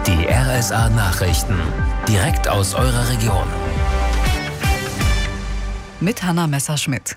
Die RSA-Nachrichten. Direkt aus eurer Region. Mit Hanna Messerschmidt.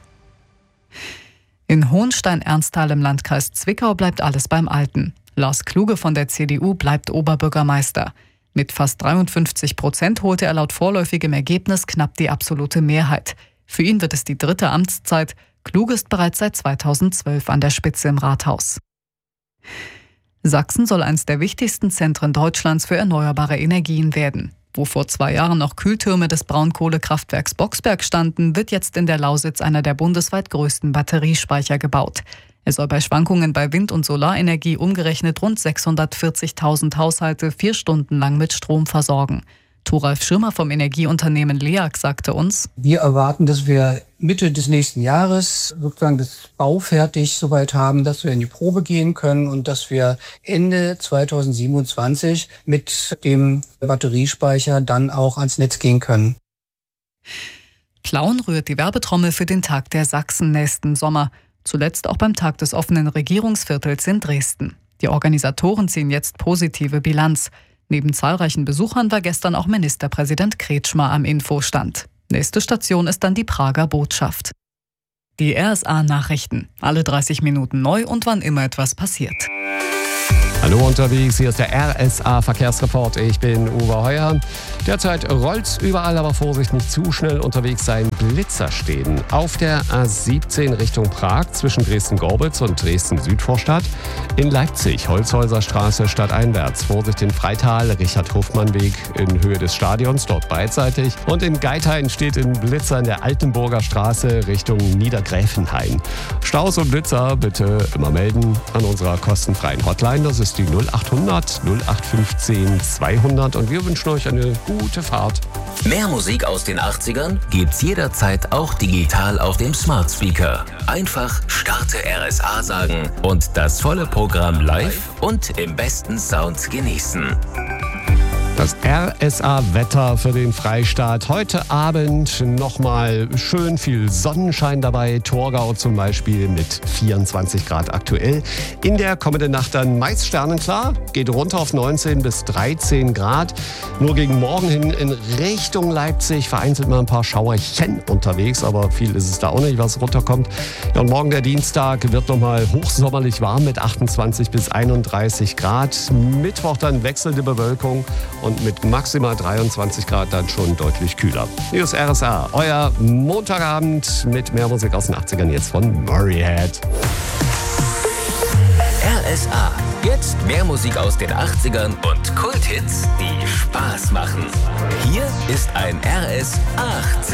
In Hohenstein-Ernsthal im Landkreis Zwickau bleibt alles beim Alten. Lars Kluge von der CDU bleibt Oberbürgermeister. Mit fast 53% holte er laut vorläufigem Ergebnis knapp die absolute Mehrheit. Für ihn wird es die 3. Amtszeit. Kluge ist bereits seit 2012 an der Spitze im Rathaus. Sachsen soll eines der wichtigsten Zentren Deutschlands für erneuerbare Energien werden. Wo vor 2 Jahren noch Kühltürme des Braunkohlekraftwerks Boxberg standen, wird jetzt in der Lausitz einer der bundesweit größten Batteriespeicher gebaut. Er soll bei Schwankungen bei Wind- und Solarenergie umgerechnet rund 640.000 Haushalte 4 Stunden lang mit Strom versorgen. Thoralf Schirmer vom Energieunternehmen LEAG sagte uns: Wir erwarten, dass wir Mitte des nächsten Jahres sozusagen das Bau fertig soweit haben, dass wir in die Probe gehen können und dass wir Ende 2027 mit dem Batteriespeicher dann auch ans Netz gehen können. Plauen rührt die Werbetrommel für den Tag der Sachsen nächsten Sommer. Zuletzt auch beim Tag des offenen Regierungsviertels in Dresden. Die Organisatoren ziehen jetzt positive Bilanz. Neben zahlreichen Besuchern war gestern auch Ministerpräsident Kretschmer am Infostand. Nächste Station ist dann die Prager Botschaft. Die RSA-Nachrichten. Alle 30 Minuten neu und wann immer etwas passiert. Hallo unterwegs, hier ist der RSA-Verkehrsreport. Ich bin Uwe Heuer. Derzeit rollt's überall, aber Vorsicht, nicht zu schnell unterwegs sein. Blitzer stehen auf der A17 Richtung Prag zwischen Dresden-Gorbitz und Dresden-Südvorstadt. In Leipzig, Holzhäuserstraße stadteinwärts. Vorsicht in Freital, Richard-Hofmann-Weg in Höhe des Stadions, dort beidseitig. Und in Geithain steht ein Blitzer in der Altenburger Straße Richtung Niedergräfenhain. Staus und Blitzer bitte immer melden an unserer kostenfreien Hotline. Das ist die 0800 0815 200 und wir wünschen euch eine gute Fahrt. Mehr Musik aus den 80ern gibt's jederzeit auch digital auf dem Smart Speaker. Einfach Starte RSA sagen und das volle Programm live und im besten Sound genießen. Das RSA-Wetter für den Freistaat. Heute Abend nochmal schön viel Sonnenschein dabei. Torgau zum Beispiel mit 24 Grad aktuell. In der kommenden Nacht dann meist sternenklar. Geht runter auf 19 bis 13 Grad. Nur gegen morgen hin in Richtung Leipzig vereinzelt mal ein paar Schauerchen unterwegs. Aber viel ist es da auch nicht, was runterkommt. Ja, und morgen der Dienstag wird nochmal hochsommerlich warm mit 28 bis 31 Grad. Mittwoch dann wechselnde Bewölkung. Und mit maximal 23 Grad dann schon deutlich kühler. Hier ist RSA, euer Montagabend mit mehr Musik aus den 80ern, jetzt von Murrayhead. RSA, jetzt mehr Musik aus den 80ern und Kulthits, die Spaß machen. Hier ist ein RS 80